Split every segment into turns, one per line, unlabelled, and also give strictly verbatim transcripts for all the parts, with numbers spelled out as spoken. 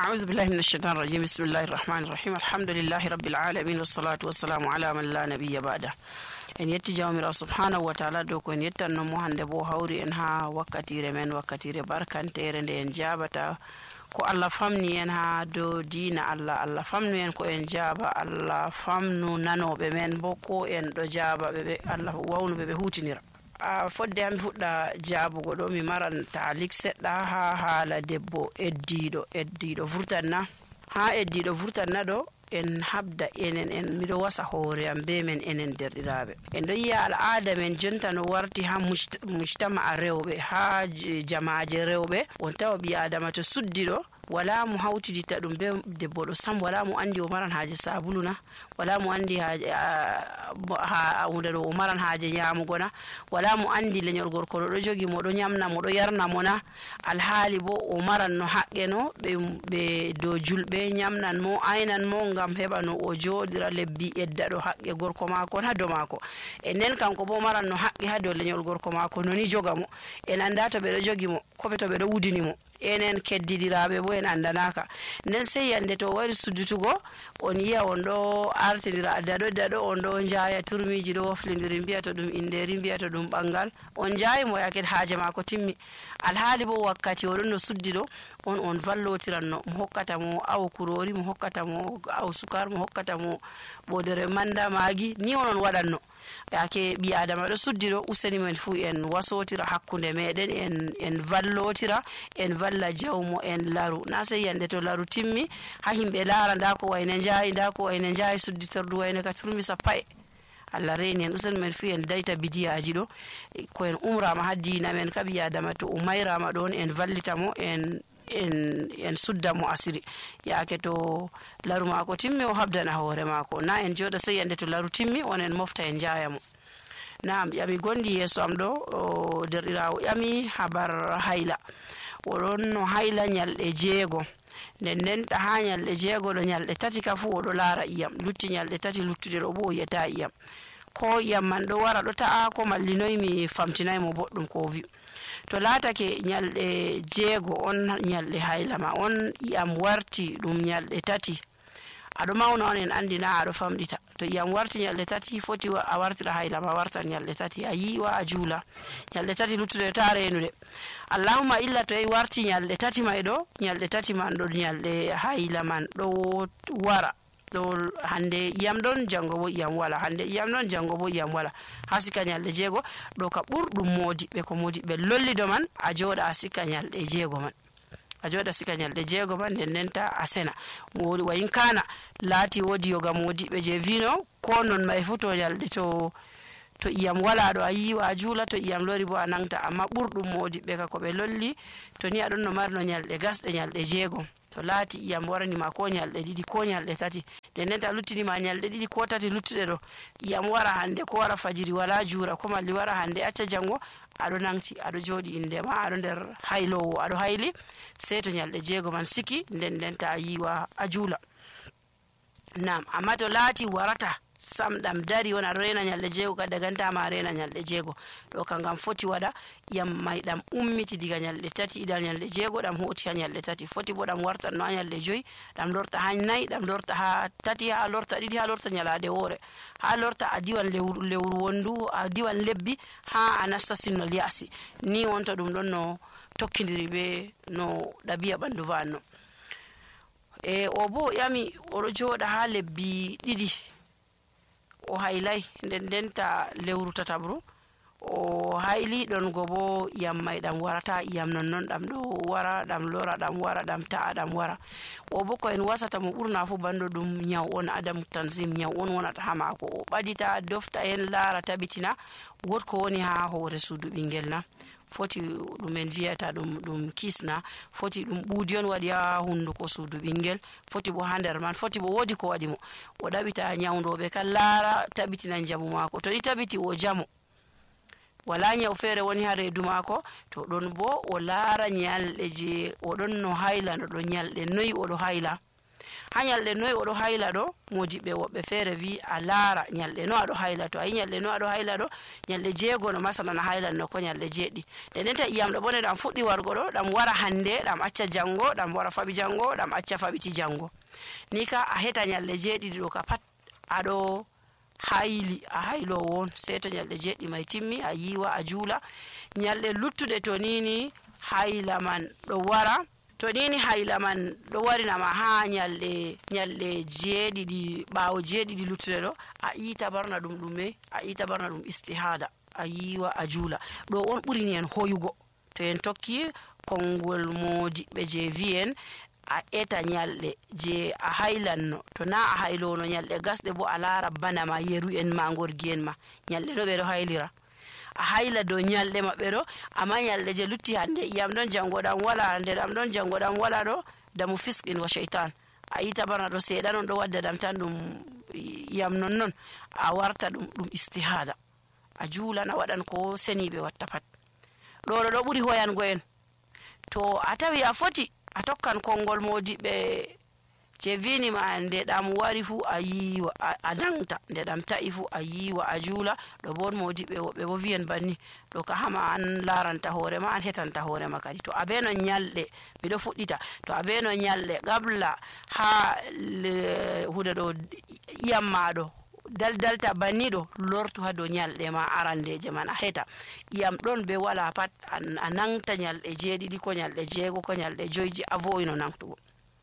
أعوذ بالله من الشيطان الرجيم بسم الله الرحمن الرحيم الحمد لله رب العالمين والصلاة والسلام على من لا نبي بعده en yetti jawmira subhanahu wa ta'ala do ko en yettanno mo hande bo hawri en ha wakkatire men wakkatire barkantere nde en jabata ko Allah famni en ha do diina Allah Allah famnu en ko en jaba Allah famnu nanobe men bo ko en do jaba be Allah wawnu be be hutinira a fodde am fudda jabugo do mi maran taalik sedda ha hala debbo eddido eddido furtanna ha eddido furtanna do en habda enen en mido wasa hoore am be men enen derdirabe en do yiya al aada men jonta no warti ha mujtama rewbe ha jamaaje rewbe on taw bi adama to suddido wala mu hawtidi ta dum be debbo do sam wala mu andi o maran haaje sabuluna wala mu andi haaje ha wonde do o maran haaje nyamugo na wala mu andi lenyol gorko do jogi mo do nyamna mo do yarna mo na al hali bo o maran no haqqe no be be do julbe nyamnan mo aynan mo ngam heba no o jodira lebbi edda do haqqe gorko mako ha do mako enen kanko bo maran no haqqe ha do lenyol gorko mako noni jogamo en anda to be do jogi mo ko be to be do wudini mo enen keddidirabe bo en andanaka nden sey yande to wari suddutugo on yiya on do artindira dado dado on do jaaya turmiji do woflindiri biato dum inderi biato dum bangal on jaayi mo yaket haaje mako timmi alhaali bo wakkati o don no suddido on on vallotiranno mo hokkata mo aw kurori mo hokkata mo aw sukar mo hokkata mo bodere manda magi ni onon wadanno yake bi adama do suddido useni men fu en wasotira hakkunde meden en en vallotira en valla jawmo en laru na sey yande to laru timmi ha himbe lara nda ko wayne jaayi nda ko wayne jaayi sudditordu wayne ka turmi sapay Allah reni en usen men fi en dayta bidiyaaji do ko en umrama haddina men kabi adama to umayrama don en vallitamo en en en sudda mo asiri yaake to laru mako timmi o habdana hoore mako na en joda sey yande to laru timmi on en mofta en jaayamo naam yami gondi yeso am do derirawo yami habar hayla wodon no hayla nyalde jeego nden nden ta ha nyalde jeego do nyalde tati ka fu do laara iyam lutti nyalde tati luttude do bo yeta iyam ko iyam man do wara do taa ko mallinoy mi famtinay mo boddum ko vi to laatake nyalde jeego on nyalde haylama on iyam warti dum nyalde tati ado mawna on en andina ado famdita to iyam warti nyalde tati foti a wartira haylama warta nyalde tati ayi wa ajula nyalde tati luttude tarenude allahumma illa to ay warti nyalde tati maydo nyalde tati man do nyalde haylaman do wara do hande iyam don jango bo iyam wala hande iyam don jango bo iyam wala hasika nyalde jeego do ka burdum modi be ko modi be lollido man a joda asika nyalde jeego man a joda sika nyalde jeego man den nenta asena wodi wayin kana lati wodi yoga modi be je vino ko non may futo nyalde to to iyam wala do ayi wa jula to iyam lori bo anangta amma burdum modi be ka ko be lolli to ni adon no marno nyalde gasde nyalde jeego to lati iyam warani ma ko nyalde didi ko nyalde tati den nenta luttini ma nyalde didi ko tati luttude do iyam wara hande ko wara fajiri wala jura ko malli wara hande acca jango ado nangti ado jodi inde ma ado der haylowo ado hayli sai to nyalde jeego man siki den nenta yiwa ajula nam amma to lati warata samdam dari wona rena nyalde jeego ka daganta ma rena nyalde jeego do kangam foti wada yam maydam ummiti diga nyalde tati idal nyalde jeego dam hoti ha nyalde tati foti bo dam warta no nyalde joy dam lorta ha nay dam lorta ha tati ha lorta didi ha lorta nyalade wore ha lorta adiwan lewru lewru wondu adiwan lebbi ha anasta sinnol yasi ni wonto dum don no tokkindiri be no dabiya bandu vanno e o bo yami o joda ha lebbi didi o haylay nden denta lewru tatabru o hayli don gobo yam maydam warata yam non non dam do wara dam lora dam wara dam ta dam wara o bo ko en wasata mo burna fu bando dum nyaw on adam tanzim nyaw on wonata hama ko o badita dofta en lara tabitina wotko woni ha hoore sudu bingel na foti dum en viata dum dum kisna foti dum budi on wadi ha hunduko sudu bingel foti bo hander man foti bo wodi ko wadi mo o dabita nyawndobe kan lara tabitina jamu mako to itabiti o jamo wala nyaw fere woni ha redu mako to don bo o lara nyalde je o don no hayla no do nyalde noyi o do hayla ha nyalde noy o do hayla do modibe wobbe fere wi a laara nyalde no ado hayla to ay nyalde no ado hayla do nyalde jeego no masalan hayla no ko nyalde jeedi de nenta iyam do bone dam fuddi wargo do dam wara hande dam acca jango dam wara fabi jango dam acca fabiti jango nika a heta nyalde jeedi do ka pat ado hayli a haylo won seto nyalde jeedi may timmi a yiwa a juula nyalde luttude to nini hayla man do wara to nini hayla man do warina ma ha nyalde nyalde jeedi di baawo jeedi di luttude do a ita barna dum dume a ita barna dum istihada a yiwa a juula do on burini en hoyugo to en tokki kongol modibe je vien a eta nyalde je a haylanno to na a haylono nyalde gasde bo a lara bana ma yeru en ma gorgi en ma nyalde do be do haylira a hayla do nyalde mabbe do amma nyalde je lutti hande iyam don jango dam wala hande dam don jango dam wala do damu fiskin wa shaytan a yita bana do seeda non do wadda dam tan dum iyam non non a warta dum dum istihada a juula na wadan ko senibe watta pat do do buri hoyan go en to atawi a foti a tokkan kongol modibe je vini ma ande dam wari fu a yiwa a dangta nde dam ta'i fu a yiwa a juula do bon modibe wobbe bo viyen banni do ka hama an laranta hore ma an hetanta hore ma kadi to abeno nyalde mi do fuddita to abeno nyalde gabla ha hude do yamma do daldalta banni do lortu ha do nyalde ma arandeje man a heta iyam don be wala pat a nangta nyalde jeedi di ko nyalde jeego ko nyalde joyji avoino nangtugo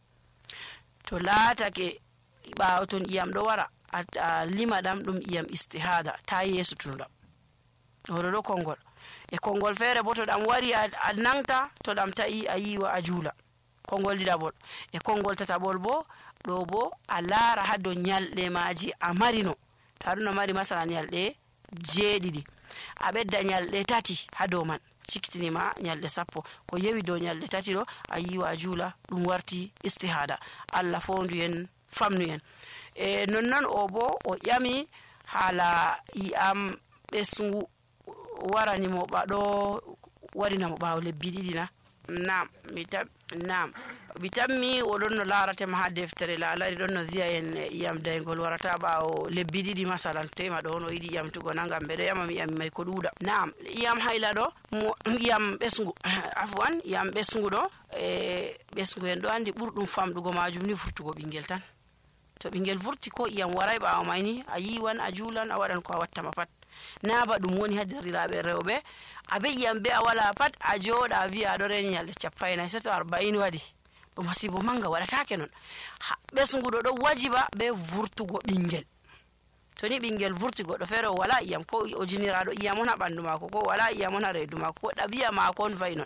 to laatake baawo ton iyam do wara a lima dam dum iyam istihada ta yesu tunda do do kongol e kongol fere bo to dam wari a nangta to dam ta'i a yiwa a juula kongol didabol e kongol tatabol bo do bo a laara ha do nyalde maaji a marino taruno mari masalan nyalde jeedidi a bedda nyalde tati ha do man cikitini ma nyalde sappo ko yewi do nyalde tati do a yiwa a juula dum warti istihada alla fondu en famnu en e nonnon o bo o yami hala iyam besungu warani mo bado warina mo baawo lebbi didi na nam mitam nam bitammi o don no larate ma ha deftere la lari don no via en iyam daygol warata baawo lebbi didi masalan tema do no yidi iyam tugo nangam be do yama mi yam may ko duuda nam iyam hayla do iyam besungu afwan iyam besungu do e besungu en do andi burdum famdugo majum ni furtugo bingel tan to bingel vurti ko iyam waray baawo mayni a yiwan a juulan a wadan ko a watta ma pat naaba dum woni hadirirabe rewbe abe yambe a wala pat a joda wi'a do ren nyalde cappaina seto arba'in wadi do masibo manga wadataake non besungudo do wajiba be vurtugo bingel to ni bingel vurti goddo fere wala iyam ko o jiniraado iyam on ha bandu mako ko wala iyam on ha reedu mako ko dabiya mako on fay non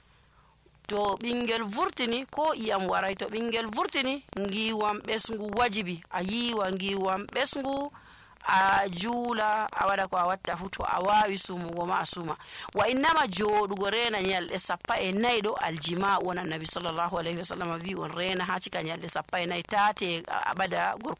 to bingel vurtini ko iyam waray to bingel vurtini ngiwam besungu wajibi a yiwa ngiwam besungu a juula a wada ko a watta futo a wawi sumugo ma suma wa innama jodugo rena nyalde sappa e naydo aljima wona nabi sallallahu alaihi wasallam vi on rena ha cika nyalde sappa e nay tate abada gorko